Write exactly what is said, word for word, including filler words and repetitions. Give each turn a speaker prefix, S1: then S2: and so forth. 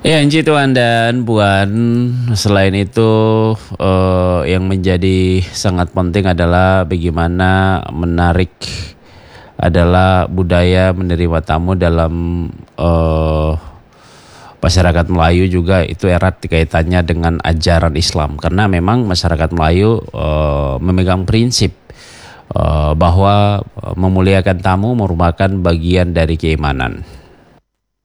S1: Ya, Anji Tuan dan Puan, selain itu eh, yang menjadi sangat penting adalah bagaimana menarik adalah budaya menerima tamu dalam eh, masyarakat Melayu juga itu erat kaitannya dengan ajaran Islam karena memang masyarakat Melayu eh, memegang prinsip eh, bahwa memuliakan tamu merupakan bagian dari keimanan.